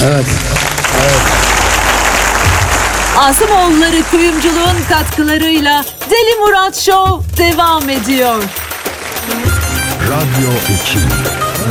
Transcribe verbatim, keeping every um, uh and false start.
Evet. Evet. Asımoğulları kuyumculuğun katkılarıyla Deli Murat Show devam ediyor. Radyo iki.